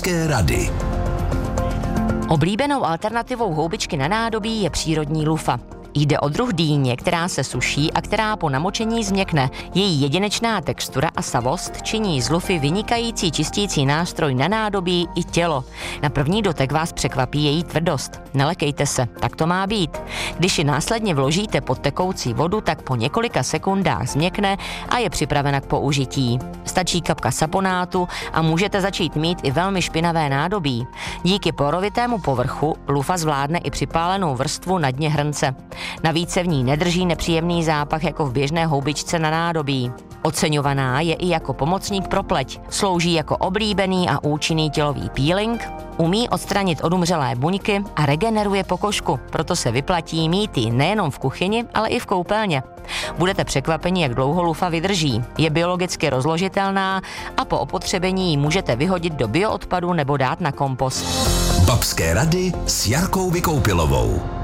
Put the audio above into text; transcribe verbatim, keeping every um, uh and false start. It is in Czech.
Babské rady. Oblíbenou alternativou houbičky na nádobí je přírodní lufa. Jde o druh dýně, která se suší a která po namočení změkne. Její jedinečná textura a savost činí z lufy vynikající čistící nástroj na nádobí i tělo. Na první dotek vás překvapí její tvrdost. Nelekejte se, tak to má být. Když ji následně vložíte pod tekoucí vodu, tak po několika sekundách změkne a je připravena k použití. Stačí kapka saponátu a můžete začít mít i velmi špinavé nádobí. Díky porovitému povrchu lufa zvládne i připálenou vrstvu na dně hrnce. Navíc se v ní nedrží nepříjemný zápach jako v běžné houbičce na nádobí. Oceňovaná je i jako pomocník pro pleť. Slouží jako oblíbený a účinný tělový peeling, umí odstranit odumřelé buňky a regeneruje pokožku, proto se vyplatí mít ji nejenom v kuchyni, ale i v koupelně. Budete překvapeni, jak dlouho lufa vydrží. Je biologicky rozložitelná a po opotřebení ji můžete vyhodit do bioodpadu nebo dát na kompost. Babské rady s Jarkou Vykoupilovou.